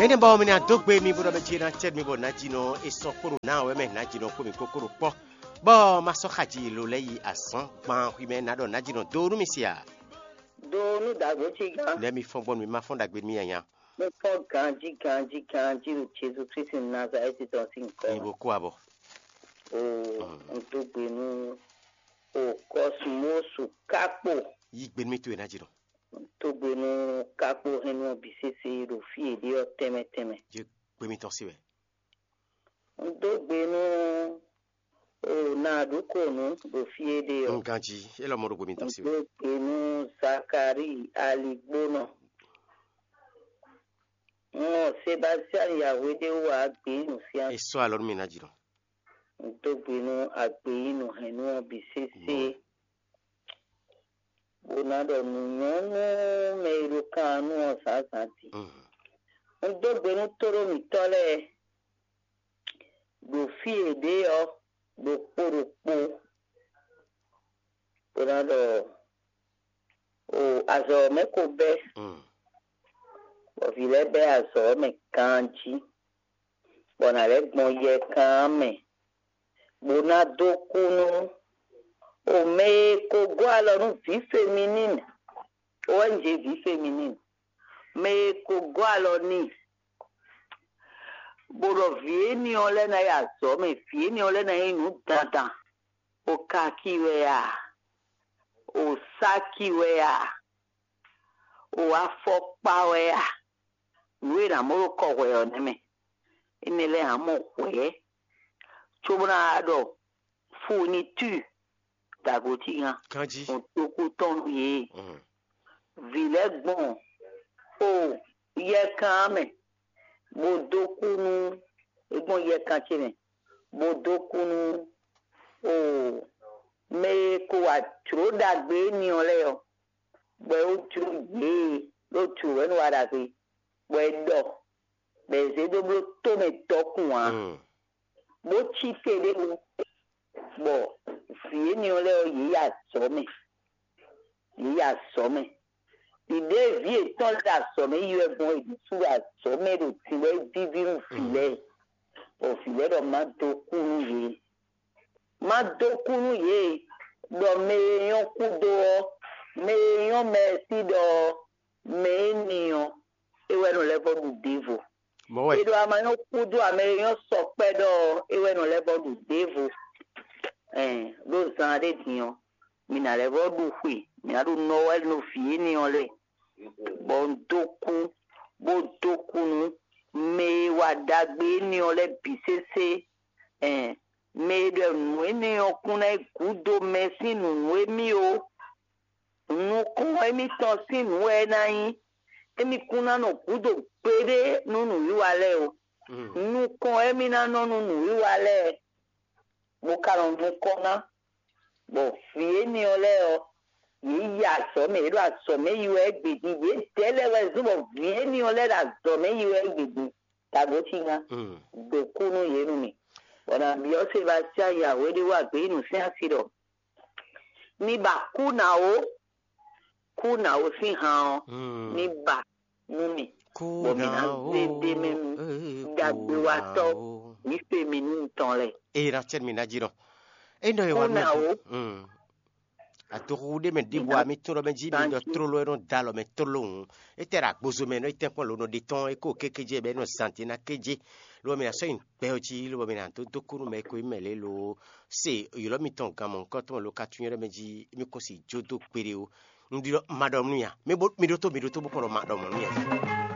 Ene ba mi na dogbe mi bo be jina ted mi bo na jino e so kuru na we me na jino ko mi kokoro po. Bo ma so khaji lo leyi asan pan wi me na do na jino do ru mi sia. Do nu da go ti ga. Le mi fon bon mi ma fon da gbe mi yan. Mo fo ganji ru Jesus Christ Nazareth don sin ko. Ni bo ko abo. O to gbe nu o cosmos kapo. Yi gbe mi to e na jino. To gbe nu kapo enu bisese ro fi ede o teme. Je gbe mi ton si we. To gbe nu o na do ko nu ro fi ede o. Ganji e lo mo ro gbe mi ton si we. To gbe nu Zakari Aligbono. Sebastian Yahweh de wa gbe nu si an. E so alor mi na jino. To gbe nu agbe inu enu bisese. Bonado nunyonu meiro kanu osasati. Ndo gbenu toro mi tole do fie de o do poropo. Bonado o azo me ko be. O vile be azo me kanji. Bonale gbon ye kan me. Bonado kunu o me ko gwalo nu vie féminine o nje vie féminine me ko gwalo ni boro vie ni ole na ya so me vie ni ole na inu dada o kaki we ya o saki we ya o afopa we ya we na mo ko we o ne me inele amo we chobuna do funi tu Dagoti nga. Kanji. On ton ye. Vilegbon. O ye kame. Bodokunu. Egbon ye kanchine. Bodokunu. O me ko atro dagbe ni ole yo. Be o tru ye. Lo tru en wada pe. Be do. Be se do blo to me tokun wa. Bo chi fede mo. Bo fie ni ole o yi ya so me ide vie ton da so me yu egbon idi su ya so me do ti we bibiru file o file do ma do kunu ye do me yon kudo me yon mercy do me niyon ewe no level du devo e do ama yon kudo ame yon so pe do ewe no level du devo lo zande dion mina le bodu hui mina do noel no fie ni ole bon doku nu me wadagbe ni ole bisese me de nu ni okun na gudo mesinu nu emi o nu ko emi ton sinu e na yin emi kuna no gudo pere nunu yiwale o nu ko emi na no nunu yiwale mo karon mo kona bo fie ni ole o yi ya so me ro aso me yu egbedi ye tele we zubo fie ni ole da so me yu egbedi tabo tinga do kunu ye nu mi bona bi o Sebastian Yahweh de wa gbe nu si asiro ni ba kuna o si han ni ba nu mi kuna o de me gagbe wa to ni féminine ton le Era termina jiro. Endo yo wa. A to rude me di wa mi toro me ji mi do trolo e no dalo me tolo. E tera gbozo me no ite pon lo no di ton e ko kekeje be no santina keje. Lo me na so in pe oji lo me na to kuru me ko imele lo se yo lo mi ton kan mon ko ton lo ka tunyere me ji mi ko si jodo pere o. Ndiro madam nuya. Me do to bo ko madam nuya.